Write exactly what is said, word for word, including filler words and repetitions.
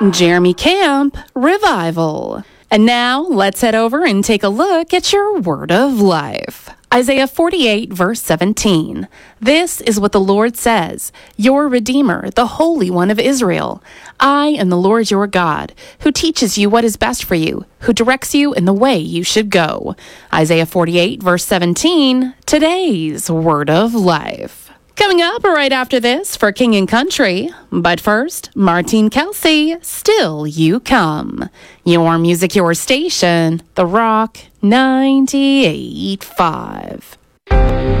Jeremy Camp Revival. And now let's head over and take a look at your word of life. Isaiah forty-eight, verse seventeen. This is what the Lord says, your Redeemer, the Holy One of Israel. I am the Lord your God, who teaches you what is best for you, who directs you in the way you should go. Isaiah forty-eight, verse seventeen, today's word of life. Coming up right after this for King and Country. But first, Martine Kelsey, Still You Come. Your music, your station, The Rock ninety-eight point five.